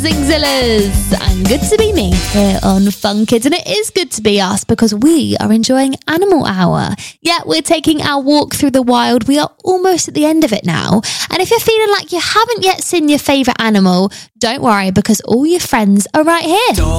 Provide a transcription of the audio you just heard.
Zingzillas and Good to Be Me here on Fun Kids. And it is good to be us because we are enjoying Animal Hour. Yeah, we're taking our walk through the wild. We are almost at the end of it now. And if you're feeling like you haven't yet seen your favourite animal, don't worry because all your friends are right here.